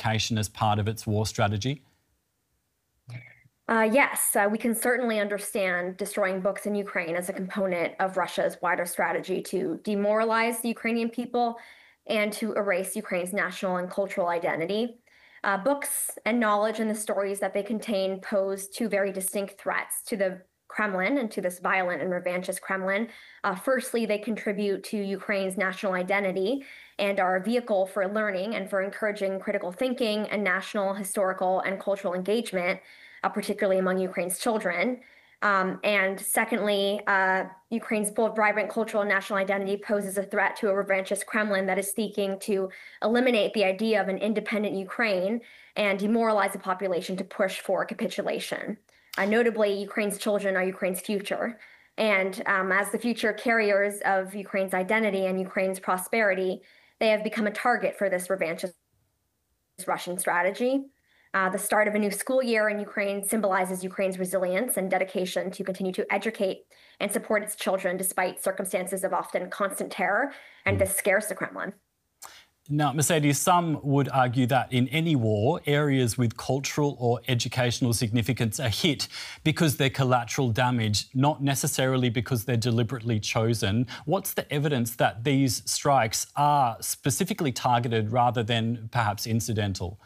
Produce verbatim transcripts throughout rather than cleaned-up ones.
education as part of its war strategy? Uh, yes, uh, we can certainly understand destroying books in Ukraine as a component of Russia's wider strategy to demoralize the Ukrainian people and to erase Ukraine's national and cultural identity. Uh, books and knowledge and the stories that they contain pose two very distinct threats to the Kremlin and to this violent and revanchist Kremlin. Uh, firstly, they contribute to Ukraine's national identity and are a vehicle for learning and for encouraging critical thinking and national, historical, and cultural engagement, uh, particularly among Ukraine's children. Um, and secondly, uh, Ukraine's bold, vibrant cultural and national identity poses a threat to a revanchist Kremlin that is seeking to eliminate the idea of an independent Ukraine and demoralize the population to push for capitulation. Uh, notably, Ukraine's children are Ukraine's future. And um, as the future carriers of Ukraine's identity and Ukraine's prosperity, they have become a target for this revanchist Russian strategy. Uh, the start of a new school year in Ukraine symbolizes Ukraine's resilience and dedication to continue to educate and support its children despite circumstances of often constant terror, and this scares the Kremlin. Now, Mercedes, some would argue that in any war, areas with cultural or educational significance are hit because they're collateral damage, not necessarily because they're deliberately chosen. What's the evidence that these strikes are specifically targeted rather than perhaps incidental?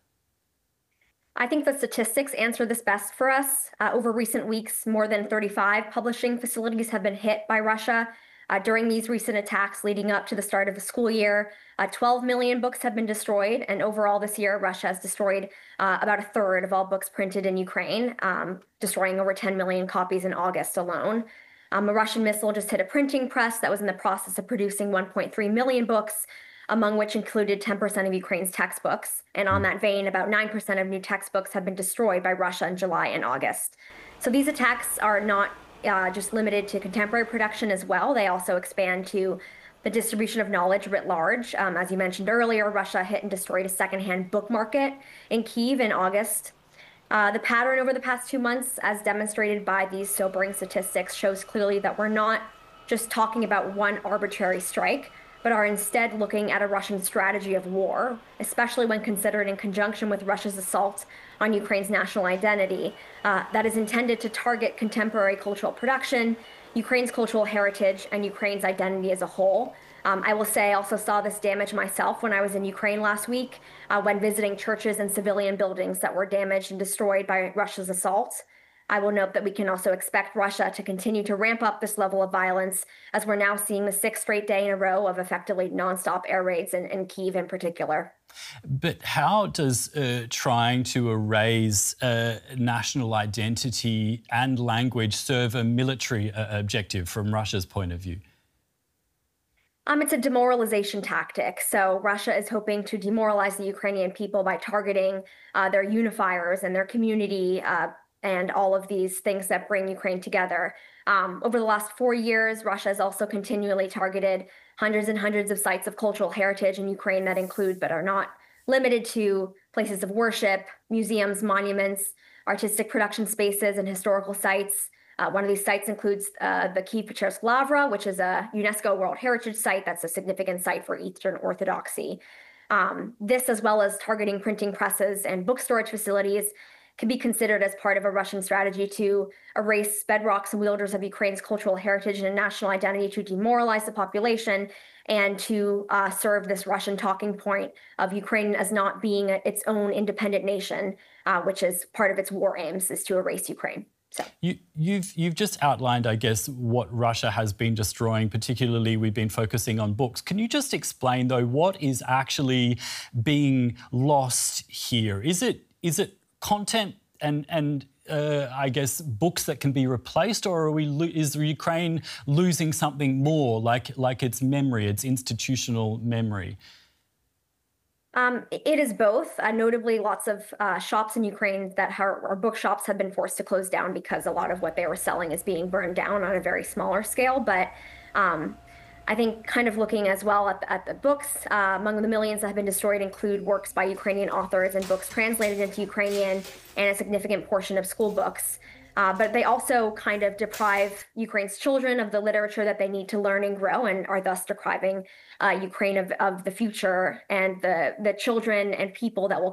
I think the statistics answer this best for us. Uh, over recent weeks, more than thirty-five publishing facilities have been hit by Russia. Uh, during these recent attacks leading up to the start of the school year, uh, twelve million books have been destroyed. And overall this year, Russia has destroyed uh, about a third of all books printed in Ukraine, um, destroying over ten million copies in August alone. Um, a Russian missile just hit a printing press that was in the process of producing one point three million books, among which included ten percent of Ukraine's textbooks. And on that vein, about nine percent of new textbooks have been destroyed by Russia in July and August. So these attacks are not uh, just limited to contemporary production as well. They also expand to the distribution of knowledge writ large. Um, as you mentioned earlier, Russia hit and destroyed a secondhand book market in Kyiv in August. Uh, the pattern over the past two months, as demonstrated by these sobering statistics, shows clearly that we're not just talking about one arbitrary strike, but are instead looking at a Russian strategy of war, especially when considered in conjunction with Russia's assault on Ukraine's national identity, uh, that is intended to target contemporary cultural production, Ukraine's cultural heritage, and Ukraine's identity as a whole. Um, I will say I also saw this damage myself when I was in Ukraine last week, uh, when visiting churches and civilian buildings that were damaged and destroyed by Russia's assault. I will note that we can also expect Russia to continue to ramp up this level of violence, as we're now seeing the sixth straight day in a row of effectively nonstop air raids in, in Kyiv in particular. But how does uh, trying to erase uh, national identity and language serve a military uh, objective from Russia's point of view? Um, it's a demoralization tactic. So Russia is hoping to demoralize the Ukrainian people by targeting uh, their unifiers and their community uh, and all of these things that bring Ukraine together. Um, over the last four years, Russia has also continually targeted hundreds and hundreds of sites of cultural heritage in Ukraine that include, but are not limited to, places of worship, museums, monuments, artistic production spaces, and historical sites. Uh, one of these sites includes uh, the Kyiv-Pechersk Lavra, which is a UNESCO World Heritage Site. That's a significant site for Eastern Orthodoxy. Um, this, as well as targeting printing presses and book storage facilities, can be considered as part of a Russian strategy to erase bedrocks and wielders of Ukraine's cultural heritage and national identity, to demoralize the population, and to uh, serve this Russian talking point of Ukraine as not being a, its own independent nation, uh, which is part of its war aims, is to erase Ukraine. So. You, you've you've just outlined, I guess, what Russia has been destroying. Particularly, we've been focusing on books. Can you just explain, though, what is actually being lost here? Is it is it content and and uh, I guess books that can be replaced, or are we is Ukraine losing something more, like like its memory, its institutional memory? Um, it is both. Uh, notably, lots of uh, shops in Ukraine that are, or bookshops have been forced to close down because a lot of what they were selling is being burned down on a very smaller scale. But um, I think kind of looking as well at the, at the books, uh, among the millions that have been destroyed include works by Ukrainian authors and books translated into Ukrainian, and a significant portion of school books. Uh, but they also kind of deprive Ukraine's children of the literature that they need to learn and grow, and are thus depriving uh, Ukraine of, of the future and the, the children and people that will